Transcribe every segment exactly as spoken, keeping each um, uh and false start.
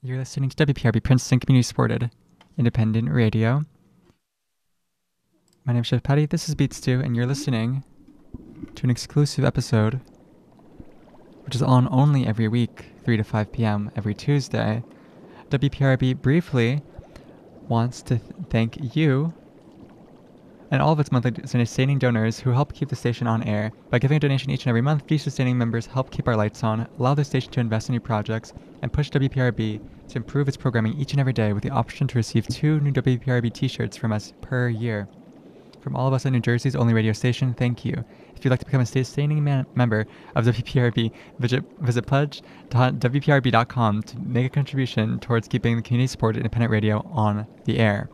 You're listening to W P R B Princeton Community Supported Independent Radio. My name is Chef Patty, this is Beat Stew, and you're listening to an exclusive episode, which is on only every week, three to five p.m. every Tuesday. W P R B briefly wants to th- thank you and all of its monthly sustaining donors who help keep the station on air. By giving a donation each and every month, these sustaining members help keep our lights on, allow the station to invest in new projects, and push W P R B to improve its programming each and every day with the option to receive two new W P R B t-shirts from us per year. From all of us at New Jersey's only radio station, thank you. If you'd like to become a sustaining man- member of W P R B, visit, visit pledge dot w p r b dot com to make a contribution towards keeping the community-supported independent radio on the air.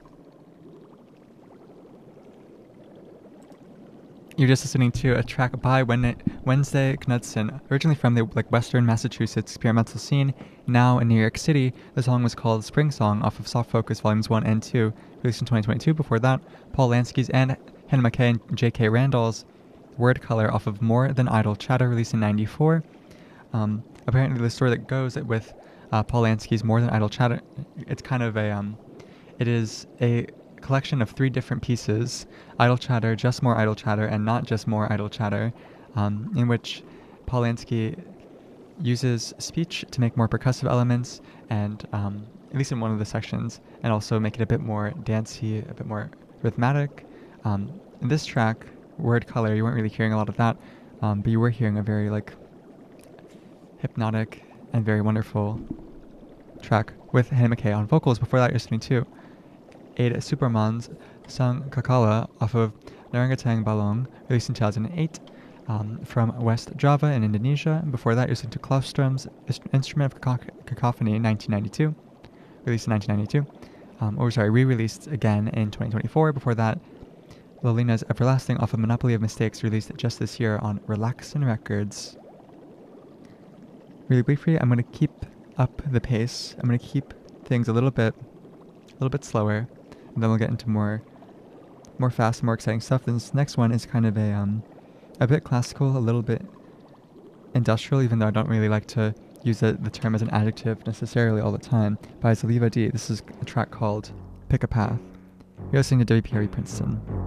You're just listening to a track by Wen- Wednesday Knudsen, originally from the like Western Massachusetts experimental scene, now in New York City. The song was called Spring Song off of Soft Focus Volumes one and two, released in twenty twenty-two. Before that, Paul Lansky's and Hannah McKay and J K Randall's Word Color off of More Than Idle Chatter, released in ninety-four. Um, apparently the story that goes with uh, Paul Lansky's More Than Idle Chatter, it's kind of a, um, it is a collection of three different pieces: Idle Chatter, Just More Idle Chatter, and Not Just More Idle Chatter, um, in which Paul Lansky uses speech to make more percussive elements, and um, at least in one of the sections, and also make it a bit more dancey, a bit more rhythmic. Um, in this track, Word Color, you weren't really hearing a lot of that, um, but you were hearing a very like hypnotic and very wonderful track with Hannah McKay on vocals. Before that, you're listening to Ada Superman's Sang Kakala off of Narangatang Balong, released in two thousand eight, um, from West Java in Indonesia. And before that, you're listening to Klostром's Instrument of Caco- Cacophony in nineteen ninety-two, released in nineteen ninety-two. Um, or sorry, re-released again in twenty twenty-four. Before that, Lolina's Everlasting off of Monopoly of Mistakes, released just this year on Relaxin' Records. Really briefly, I'm going to keep up the pace. I'm going to keep things a little bit, a little bit slower. And then we'll get into more more fast, more exciting stuff. This next one is kind of a um a bit classical, a little bit industrial, even though I don't really like to use the, the term as an adjective necessarily all the time, by Zaliva D. This is a track called Pick a Path. You're listening to W P R E Princeton.